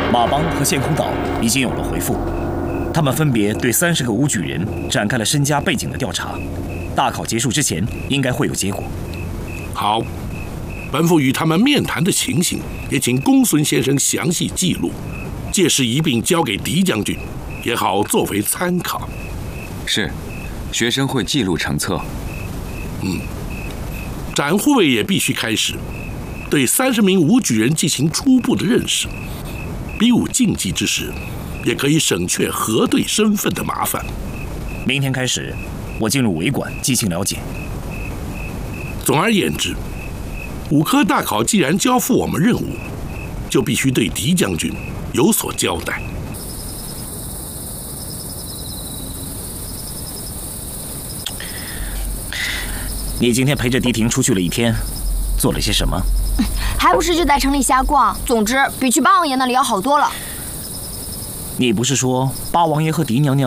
马帮和陷空岛已经有了回复，他们分别对30个武举人展开了身家背景的调查。大考结束之前，应该会有结果。 好，本府与他们面谈的情形，也请公孙先生详细记录，届时一并交给狄将军，也好作为参考。 是，学生会记录成册。 展护卫也必须开始对30名武举人进行初步的认识，比武竞技之时，也可以省却核对身份的麻烦。 明天开始，我进入围馆进行了解。 总而言之，武科大考既然交付我们任务，就必须对狄将军有所交代。 你今天陪着狄婷出去了一天，做了些什么？ 还不是就在城里瞎逛。总之，比去八王爷那里要好多了。 你不是说八王爷和狄娘娘